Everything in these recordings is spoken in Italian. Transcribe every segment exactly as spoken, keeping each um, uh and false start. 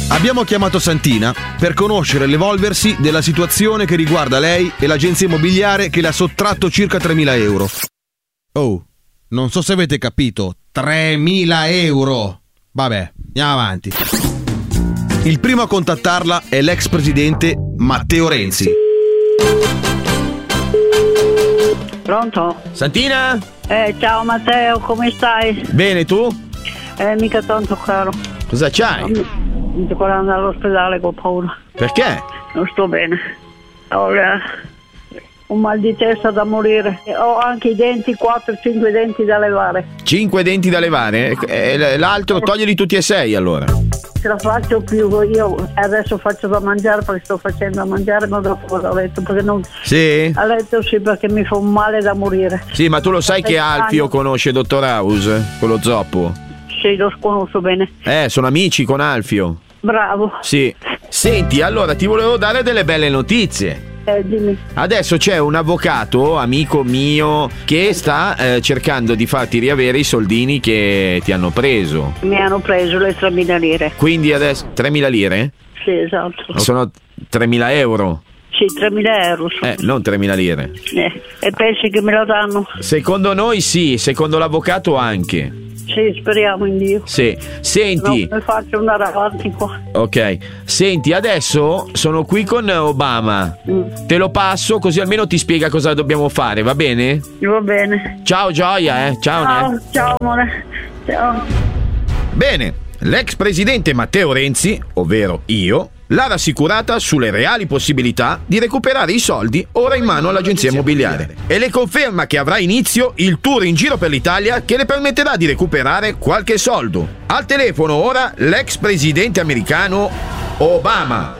Abbiamo chiamato Santina per conoscere l'evolversi della situazione che riguarda lei e l'agenzia immobiliare che le ha sottratto circa tremila euro. Oh, non so se avete capito, tremila euro! Vabbè, andiamo avanti. Il primo a contattarla è l'ex presidente Matteo Renzi. Pronto? Santina? Eh, ciao Matteo, come stai? Bene, tu? Eh, mica tanto caro. Cosa c'hai? Mi mi sto andando all'ospedale con paura. Perché? Non sto bene. Ho eh, un mal di testa da morire. E ho anche i denti, quattro cinque denti da levare. Cinque denti da levare? E l'altro toglili tutti e sei allora. Ce la faccio più, io adesso faccio da mangiare perché sto facendo da mangiare, ma dopo vado a letto perché non... Sì? A letto sì, perché mi fa un male da morire. Sì, ma tu lo sai che Alfio conosce Dottor House? Quello zoppo? Sì, lo conosco bene. Eh, sono amici con Alfio. Bravo. Sì. Senti, allora ti volevo dare delle belle notizie. Eh, dimmi. Adesso c'è un avvocato, amico mio, che sta eh, cercando di farti riavere i soldini che ti hanno preso. Mi hanno preso le tremila lire. Quindi adesso tremila lire? Sì, esatto. Sono tremila euro. Sì, tremila euro. Eh, non tremila lire. Eh, e pensi che me lo danno? Secondo noi sì, secondo l'avvocato anche. Sì, speriamo in Dio. Sì, senti. No, mi faccio andare avanti qua. Ok, senti, adesso sono qui con Obama. Mm. Te lo passo così almeno ti spiega cosa dobbiamo fare, va bene? Va bene. Ciao Gioia, eh. Ciao, Ciao, ne. ciao amore. Ciao. Bene, l'ex presidente Matteo Renzi, ovvero io, l'ha rassicurata sulle reali possibilità di recuperare i soldi ora in mano all'agenzia immobiliare e le conferma che avrà inizio il tour in giro per l'Italia che le permetterà di recuperare qualche soldo. Al telefono ora l'ex presidente americano Obama.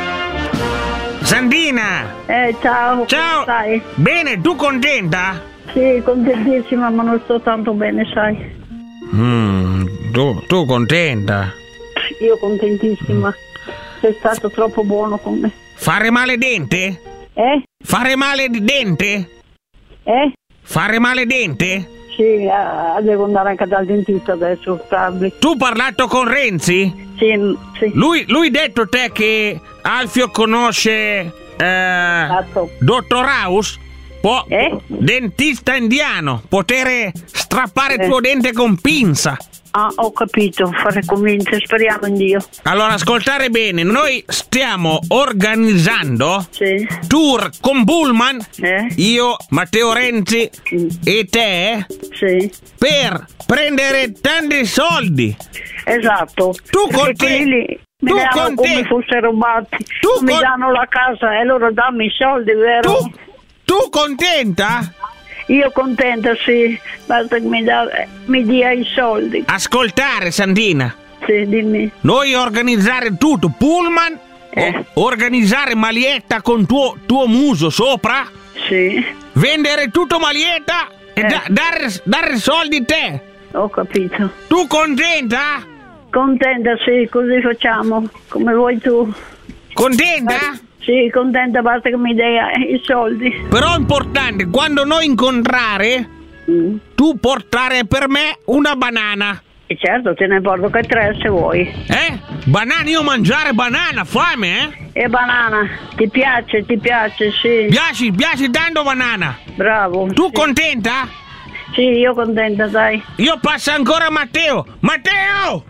Santina! Eh, ciao. Ciao! Come stai? Bene, tu contenta? Sì, contentissima, ma non sto tanto bene, sai. Mm, tu, tu contenta? Io contentissima. Sei stato troppo buono con me. Fare male dente? Eh? Fare male di dente? Eh? Fare male dente? Sì, eh, devo andare anche dal dentista adesso, tardi. Tu hai parlato con Renzi? Sì, sì. Lui, lui detto te che Alfio conosce eh, Esatto. Dottor House? Può, Eh? dentista indiano, potere strappare il Eh. tuo dente con pinza. Ah, ho capito, fare convincere, speriamo in Dio. Allora, ascoltare bene, noi stiamo organizzando Sì. tour con Pullman, Eh? io, Matteo Renzi Mm. e te, Sì. per prendere tanti soldi. Esatto. Tu Perché con te- quelli lì mi tu danno con come te- fossero rubati. Tu mi con- danno la casa e loro dammi i soldi, vero? Tu, tu contenta? Io contenta, sì. Basta che mi, da, mi dia i soldi. Ascoltare, Sandina. Sì, dimmi. Noi organizzare tutto, Pullman, Eh. o- organizzare maglietta con tuo, tuo muso sopra, Sì, vendere tutto maglietta e Eh. da- dare, dare soldi a te. ho capito. Tu contenta? Contenta, sì, così facciamo. Come vuoi tu. Contenta? Sì, contenta, basta che mi dia i soldi. Però è importante, quando noi incontrare, Mm. tu portare per me una banana. E certo, te ne porto che tre se vuoi. Eh? Banana, io mangiare banana, fame, eh? E banana, ti piace, ti piace, sì. Piaci, piaci tanto banana. Bravo. Tu sì. contenta? Sì, io contenta, dai. Io passo ancora Matteo. Matteo!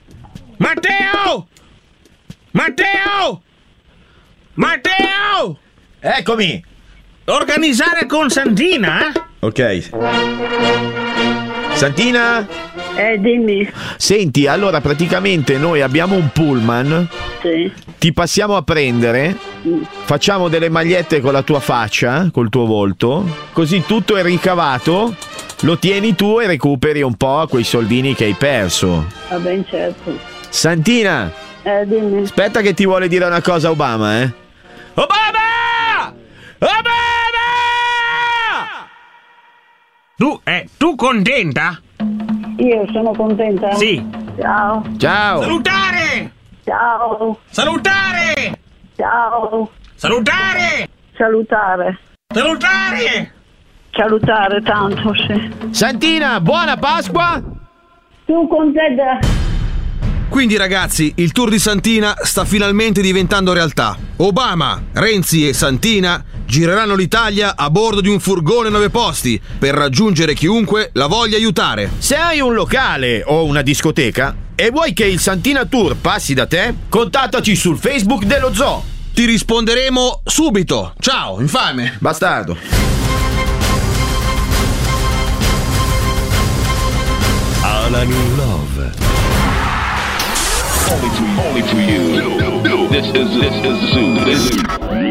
Matteo! Matteo! Matteo! Eccomi. Organizzare con Santina, eh? Ok. Santina? Eh, dimmi. Senti, allora praticamente noi abbiamo un pullman, Sì. ti passiamo a prendere, Mm. facciamo delle magliette con la tua faccia, col tuo volto, così tutto è ricavato, lo tieni tu e recuperi un po' quei soldini che hai perso. Va ben certo. Santina, Eh, dimmi. aspetta che ti vuole dire una cosa Obama, eh? Obama! Obama! Tu, eh, tu contenta? Io sono contenta. Sì. Ciao. Ciao! Salutare! Ciao. Salutare! Ciao. Salutare! Salutare. Salutare! Salutare tanto, sì. Santina, buona Pasqua! Tu contenta? Quindi ragazzi, il tour di Santina sta finalmente diventando realtà. Obama, Renzi e Santina gireranno l'Italia a bordo di un furgone nove posti per raggiungere chiunque la voglia aiutare. Se hai un locale o una discoteca e vuoi che il Santina Tour passi da te, contattaci sul Facebook dello Zoo. Ti risponderemo subito. Ciao, infame. Bastardo. Alan in Love. Only for, only for you. This is, this is Zoo.